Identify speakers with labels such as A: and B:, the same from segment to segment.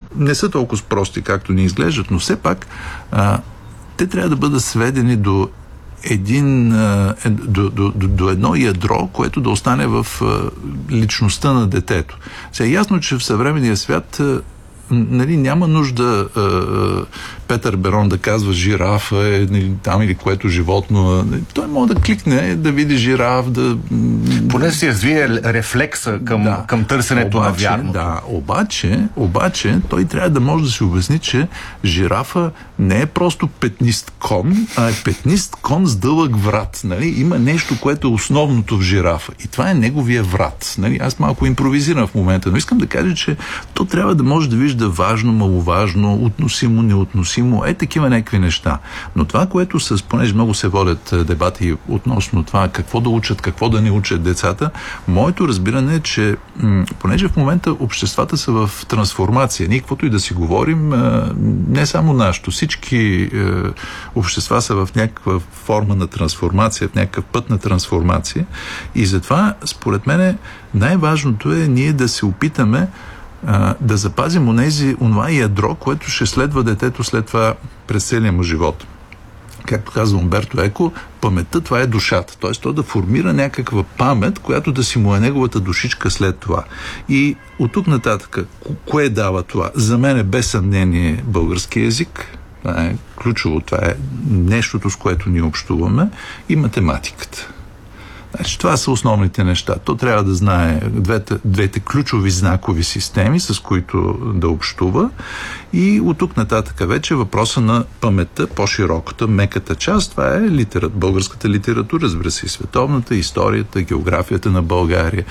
A: не са толкова прости, както ни изглеждат, но все пак те трябва да бъдат сведени до едно ядро, което да остане в личността на детето. Сега е ясно, че в съвременния свят няма нужда Петър Берон да казва жирафа е там или което животно. Той може да кликне, да види жираф,
B: поне си развие рефлекса към търсенето на вярното.
A: Да, обаче той трябва да може да си обясни, че жирафа не е просто петнист кон, а е петнист кон с дълъг врат. Има нещо, което е основното в жирафа. И това е неговия врат. Аз малко импровизирам в момента, но искам да кажа, че то трябва да може да вижда важно, маловажно, относимо, неотносимо. Такива някакви неща. Но това, което понеже много се водят дебати относно това какво да учат, какво да не учат децата, моето разбиране е, че понеже в момента обществата са в трансформация, ние каквото и да си говорим, не само нашето, всички общества са в някаква форма на трансформация, в някакъв път на трансформация и затова, според мен, най-важното е ние да се опитаме да запазим онова ядро, което ще следва детето след това през целия му живот. Както казва Умберто Еко, паметта това е душата. Т.е. то да формира някаква памет, която да си му е неговата душичка след това. И от тук нататък, кое дава това? За мен е без съмнение български език. Това е ключово. Това е нещото, с което ние общуваме, и математиката. Значи, това са основните неща. То трябва да знае двете ключови знакови системи, с които да общува, и от тук нататък вече въпроса на паметта, по-широката, меката част, това е българската литература, разбира се, и световната, историята, географията на България.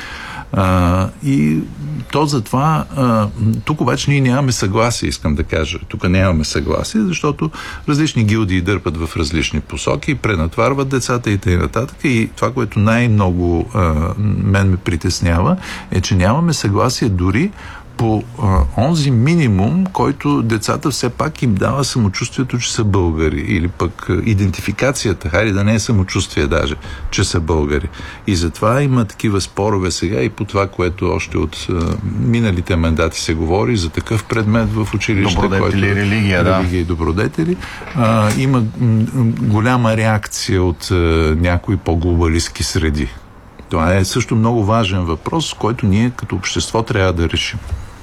A: И то затова тук обаче ние нямаме съгласие, искам да кажа. Тук нямаме съгласие, защото различни гилдии дърпат в различни посоки, пренатварват децата и т.н. И това, което най-много мен ме притеснява, е, че нямаме съгласие дори по онзи минимум, който децата все пак им дава самочувствието, че са българи, или пък идентификацията, хайде да не е самочувствие даже, че са българи. И затова има такива спорове сега и по това, което още от миналите мандати се говори за такъв предмет в училище,
B: добродетели, религия
A: и добродетели. Има голяма реакция от някои по-глобалистки среди. Това е също много важен въпрос, който ние като общество трябва да решим.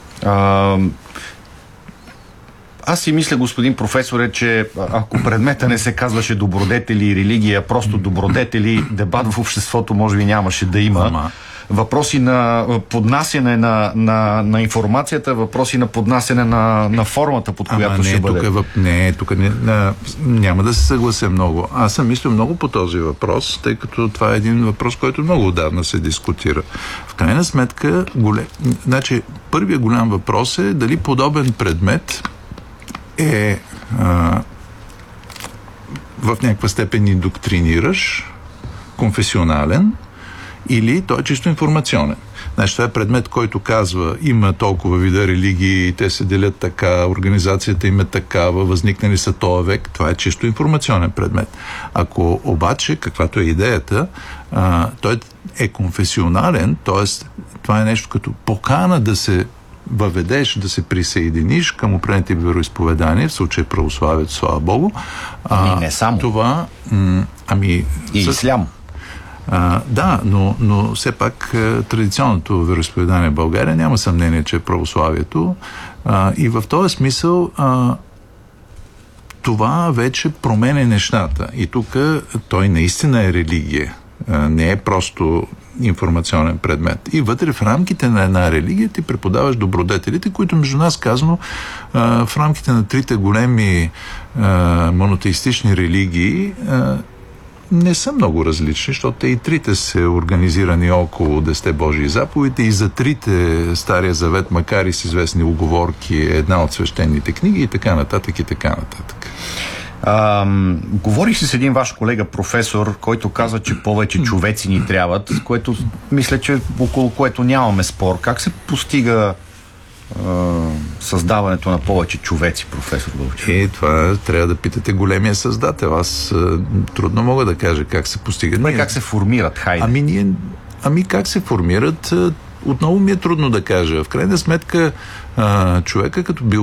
B: Аз си мисля, господин професоре, че ако предмета не се казваше добродетели и религия, просто добродетели, дебат в обществото може би нямаше да има. Въпроси на поднасяне на информацията, въпроси на поднасяне на формата, под която ще бъде.
A: Тук няма да се съглася много. Аз съм мислил много по този въпрос, тъй като това е един въпрос, който много отдавна се дискутира. В крайна сметка, първият голям въпрос е дали подобен предмет е в някаква степен индоктринираш, конфесионален, или той е чисто информационен. Това е предмет, който казва, има толкова вида религии, те се делят така, организацията им е такава, възникнали са този век. Това е чисто информационен предмет. Ако обаче, каквато е идеята, той е конфесионален, т.е. това е нещо като покана да се въведеш, да се присъединиш към определените вероизповедания, в случай православието, слава Богу.
B: Не само.
A: Това,
B: и ислям.
A: Да, но все пак традиционното вероизповедание в България няма съмнение, че е православието. И в този смисъл това вече променя нещата. И тук той наистина е религия. Не е просто информационен предмет. И вътре в рамките на една религия ти преподаваш добродетелите, които между нас казано в рамките на трите големи монотеистични религии не са много различни, защото те и трите са организирани около 10 Божии заповеди и за трите Стария завет, макар и с известни уговорки, е една от свещените книги и така нататък и така нататък.
B: Говорих с един ваш колега професор, който каза, че повече човеци ни трябват, което мисля, че около което нямаме спор. Как се постига създаването на повече човеци, професор Вълчев?
A: Това трябва да питате големия създател. Аз трудно мога да кажа как се постига.
B: Как се формират, хайде?
A: Как се формират, отново ми е трудно да кажа. В крайна сметка, човека като